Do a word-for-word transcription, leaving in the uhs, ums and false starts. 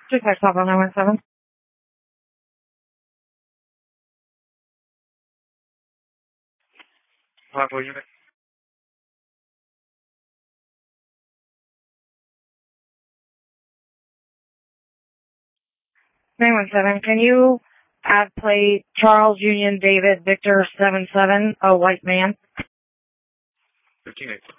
Just text off on nine one seven. Bravo unit. nine one seven, can you add plate Charles Union David Victor seven seven, a white man? fifteen eight.